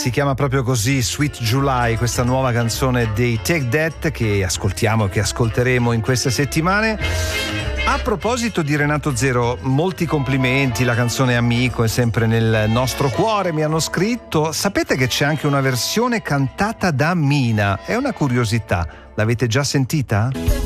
Si chiama proprio così, Sweet July, questa nuova canzone dei Take That che ascoltiamo e che ascolteremo in queste settimane. A proposito di Renato Zero, molti complimenti, la canzone Amico è sempre nel nostro cuore, mi hanno scritto. Sapete che c'è anche una versione cantata da Mina? È una curiosità, l'avete già sentita?